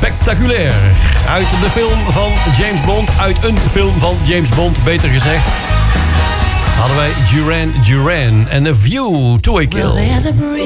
Spectaculair. Uit de film van James Bond. Uit een film van James Bond, beter gezegd. Hadden wij Duran Duran en A View to a Kill.